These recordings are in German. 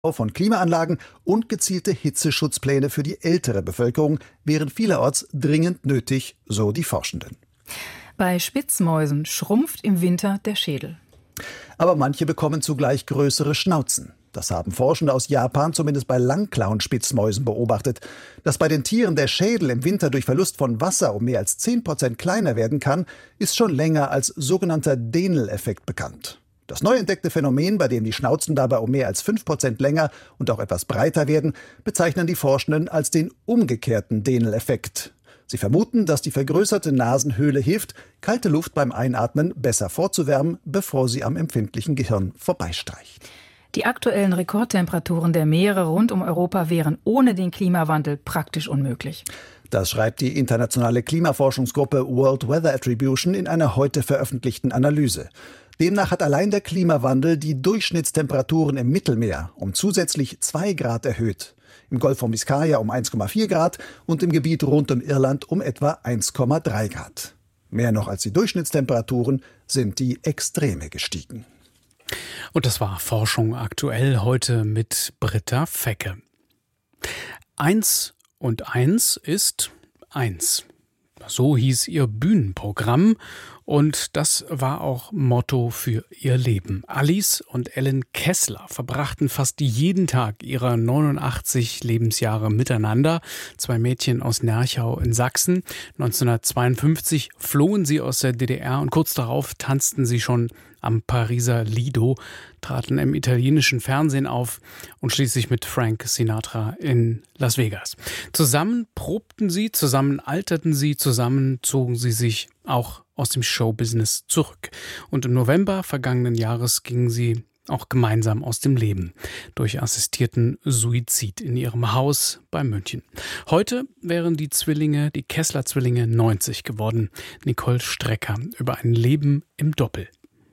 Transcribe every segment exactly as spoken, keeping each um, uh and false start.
von Klimaanlagen und gezielte Hitzeschutzpläne für die ältere Bevölkerung wären vielerorts dringend nötig, so die Forschenden. Bei Spitzmäusen schrumpft im Winter der Schädel. Aber manche bekommen zugleich größere Schnauzen. Das haben Forschende aus Japan zumindest bei Langklauenspitzmäusen beobachtet. Dass bei den Tieren der Schädel im Winter durch Verlust von Wasser um mehr als zehn Prozent kleiner werden kann, ist schon länger als sogenannter Denel-Effekt bekannt. Das neu entdeckte Phänomen, bei dem die Schnauzen dabei um mehr als fünf Prozent länger und auch etwas breiter werden, bezeichnen die Forschenden als den umgekehrten Denel-Effekt. Sie vermuten, dass die vergrößerte Nasenhöhle hilft, kalte Luft beim Einatmen besser vorzuwärmen, bevor sie am empfindlichen Gehirn vorbeistreicht. Die aktuellen Rekordtemperaturen der Meere rund um Europa wären ohne den Klimawandel praktisch unmöglich. Das schreibt die internationale Klimaforschungsgruppe World Weather Attribution in einer heute veröffentlichten Analyse. Demnach hat allein der Klimawandel die Durchschnittstemperaturen im Mittelmeer um zusätzlich zwei Grad erhöht. Im Golf von Biskaya um eins Komma vier Grad und im Gebiet rund um Irland um etwa eins Komma drei Grad. Mehr noch als die Durchschnittstemperaturen sind die Extreme gestiegen. Und das war Forschung aktuell heute mit Britta Fecke. Eins und eins ist eins. So hieß ihr Bühnenprogramm und das war auch Motto für ihr Leben. Alice und Ellen Kessler verbrachten fast jeden Tag ihrer neunundachtzig Lebensjahre miteinander. Zwei Mädchen aus Nerchau in Sachsen. neunzehnhundertzweiundfünfzig flohen sie aus der D D R und kurz darauf tanzten sie schon am Pariser Lido, traten im italienischen Fernsehen auf und schließlich mit Frank Sinatra in Las Vegas. Zusammen probten sie, zusammen alterten sie, zusammen zogen sie sich auch aus dem Showbusiness zurück. Und im November vergangenen Jahres gingen sie auch gemeinsam aus dem Leben durch assistierten Suizid in ihrem Haus bei München. Heute wären die Zwillinge, die Kessler-Zwillinge, neunzig geworden. Nicole Strecker über ein Leben im Doppel.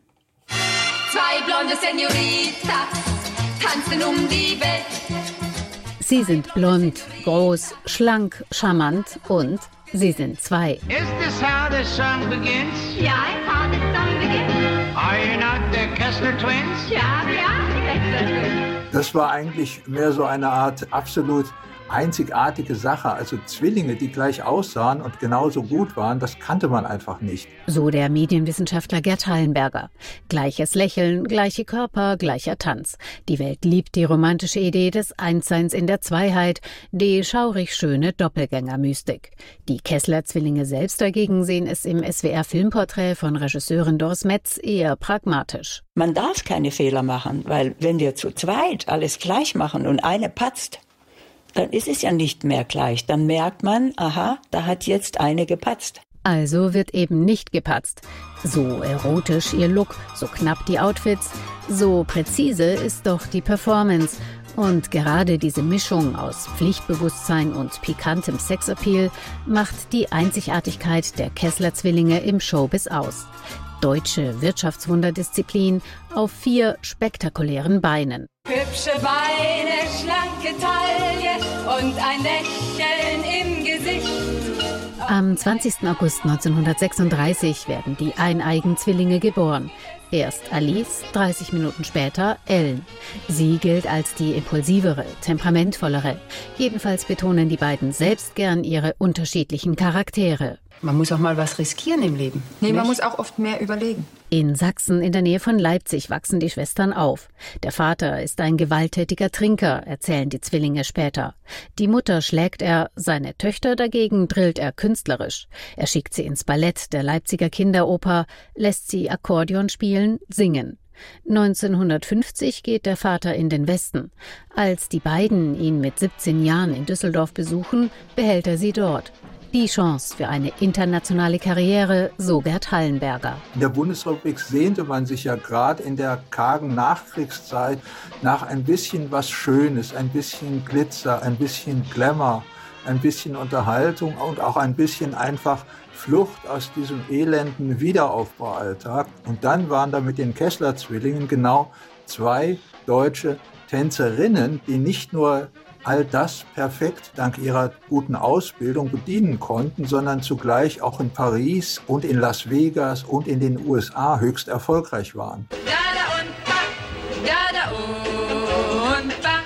Zwei blonde Senoritas tanzen um die Welt. Sie sind blond, groß, schlank, charmant und sie sind zwei. Is this how the song begins? Ja, it's how the song begins. Are you not the Kessler Twins? Ja, wir are the Kessler Twins. Das war eigentlich mehr so eine Art absolut einzigartige Sache. Also Zwillinge, die gleich aussahen und genauso gut waren, das kannte man einfach nicht. So der Medienwissenschaftler Gerd Hallenberger. Gleiches Lächeln, gleiche Körper, gleicher Tanz. Die Welt liebt die romantische Idee des Einsseins in der Zweiheit, die schaurig schöne Doppelgängermystik. Die Kessler-Zwillinge selbst dagegen sehen es im S W R-Filmporträt von Regisseurin Doris Metz eher pragmatisch. Man darf keine Fehler machen, weil wenn wir zu zweit alles gleich machen und eine patzt, dann ist es ja nicht mehr gleich. Dann merkt man, aha, da hat jetzt eine gepatzt. Also wird eben nicht gepatzt. So erotisch ihr Look, so knapp die Outfits, so präzise ist doch die Performance. Und gerade diese Mischung aus Pflichtbewusstsein und pikantem Sexappeal macht die Einzigartigkeit der Kessler-Zwillinge im Showbiz aus. Deutsche Wirtschaftswunderdisziplin auf vier spektakulären Beinen. Hübsche Beine, schlanke Taille und ein Lächeln im Gesicht. Am zwanzigsten August neunzehnhundertsechsunddreißig werden die eineigen Zwillinge geboren. Erst Alice, dreißig Minuten später Ellen. Sie gilt als die impulsivere, temperamentvollere. Jedenfalls betonen die beiden selbst gern ihre unterschiedlichen Charaktere. Man muss auch mal was riskieren im Leben. Nee, man muss auch oft mehr überlegen. In Sachsen in der Nähe von Leipzig wachsen die Schwestern auf. Der Vater ist ein gewalttätiger Trinker, erzählen die Zwillinge später. Die Mutter schlägt er, seine Töchter dagegen drillt er künstlerisch. Er schickt sie ins Ballett der Leipziger Kinderoper, lässt sie Akkordeon spielen, singen. neunzehnhundertfünfzig geht der Vater in den Westen. Als die beiden ihn mit siebzehn Jahren in Düsseldorf besuchen, behält er sie dort. Die Chance für eine internationale Karriere, so Gerd Hallenberger. In der Bundesrepublik sehnte man sich ja gerade in der kargen Nachkriegszeit nach ein bisschen was Schönes, ein bisschen Glitzer, ein bisschen Glamour, ein bisschen Unterhaltung und auch ein bisschen einfach Flucht aus diesem elenden Wiederaufbaualltag. Und dann waren da mit den Kessler-Zwillingen genau zwei deutsche Tänzerinnen, die nicht nur all das perfekt dank ihrer guten Ausbildung bedienen konnten, sondern zugleich auch in Paris und in Las Vegas und in den U S A höchst erfolgreich waren.